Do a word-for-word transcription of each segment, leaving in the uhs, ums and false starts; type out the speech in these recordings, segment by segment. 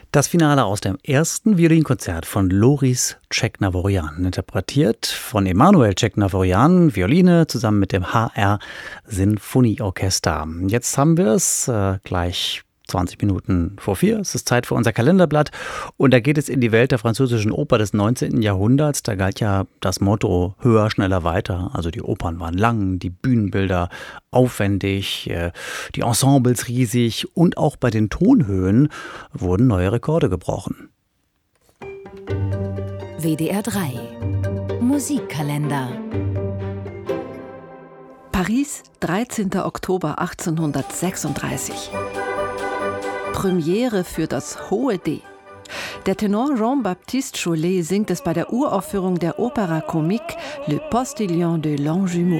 Das Finale aus dem ersten Violinkonzert von Loris Tscheknavorian, interpretiert von Emanuel Tscheknavorian, Violine, zusammen mit dem H R Sinfonieorchester. Jetzt haben wir es äh, gleich zwanzig Minuten vor vier. Es ist Zeit für unser Kalenderblatt. Und da geht es in die Welt der französischen Oper des neunzehnten Jahrhunderts. Da galt ja das Motto höher, schneller, weiter. Also die Opern waren lang, die Bühnenbilder aufwendig, die Ensembles riesig und auch bei den Tonhöhen wurden neue Rekorde gebrochen. W D R drei Musikkalender. Paris, dreizehnter Oktober achtzehnhundertsechsunddreißig. Premiere für das hohe D. Der Tenor Jean-Baptiste Cholet singt es bei der Uraufführung der Opéra Comique Le Postillon de Longjumeau.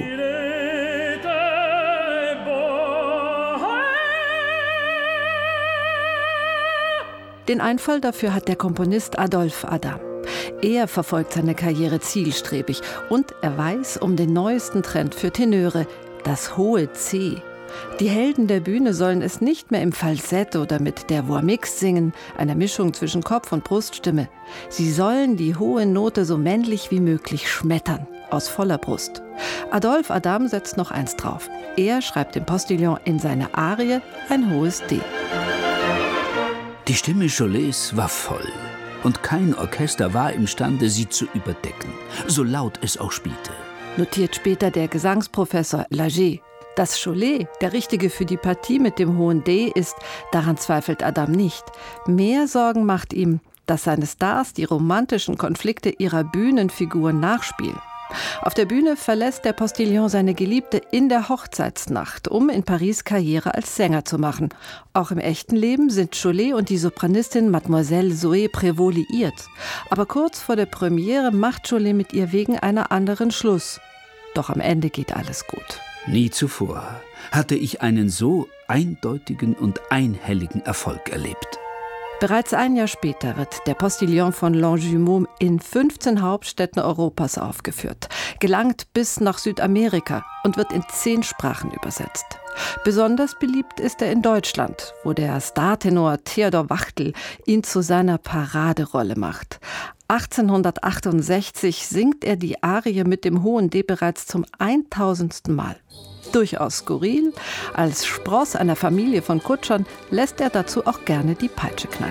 Den Einfall dafür hat der Komponist Adolphe Adam. Er verfolgt seine Karriere zielstrebig und er weiß um den neuesten Trend für Tenöre, das hohe C. Die Helden der Bühne sollen es nicht mehr im Falsett oder mit der Voix mixte singen, einer Mischung zwischen Kopf- und Bruststimme. Sie sollen die hohe Note so männlich wie möglich schmettern, aus voller Brust. Adolphe Adam setzt noch eins drauf. Er schreibt dem Postillon in seine Arie ein hohes D. Die Stimme Cholets war voll und kein Orchester war imstande, sie zu überdecken, so laut es auch spielte. Notiert später der Gesangsprofessor Lager. Dass Cholet der Richtige für die Partie mit dem hohen D ist, daran zweifelt Adam nicht. Mehr Sorgen macht ihm, dass seine Stars die romantischen Konflikte ihrer Bühnenfiguren nachspielen. Auf der Bühne verlässt der Postillon seine Geliebte in der Hochzeitsnacht, um in Paris Karriere als Sänger zu machen. Auch im echten Leben sind Cholet und die Sopranistin Mademoiselle Zoé Prévost liiert. Aber kurz vor der Premiere macht Cholet mit ihr wegen einer anderen Schluss. Doch am Ende geht alles gut. Nie zuvor hatte ich einen so eindeutigen und einhelligen Erfolg erlebt. Bereits ein Jahr später wird der Postillon von Longjumeau in fünfzehn Hauptstädten Europas aufgeführt, gelangt bis nach Südamerika und wird in zehn Sprachen übersetzt. Besonders beliebt ist er in Deutschland, wo der Startenor Theodor Wachtel ihn zu seiner Paraderolle macht. achtzehnhundertachtundsechzig singt er die Arie mit dem hohen D bereits zum eintausendsten Mal. Durchaus skurril, als Spross einer Familie von Kutschern lässt er dazu auch gerne die Peitsche knallen.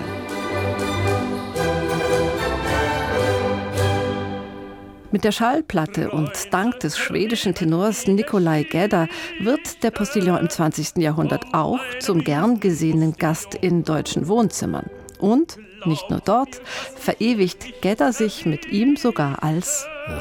Mit der Schallplatte und dank des schwedischen Tenors Nikolaj Gedda wird der Postillon im zwanzigsten Jahrhundert auch zum gern gesehenen Gast in deutschen Wohnzimmern. Und, nicht nur dort, verewigt Gedda sich mit ihm sogar als